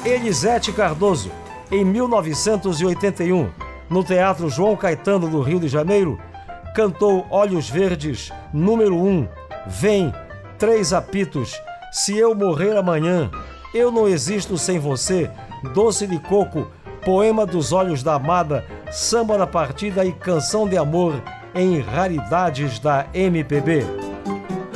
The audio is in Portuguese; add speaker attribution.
Speaker 1: Elisete Cardoso, em 1981, no Teatro João Caetano do Rio de Janeiro, cantou Olhos Verdes, número 1, Vem, Três Apitos, Se Eu Morrer Amanhã, Eu Não Existo Sem Você, Doce de Coco, Poema dos Olhos da Amada, Samba da Partida e Canção de Amor em Raridades da MPB.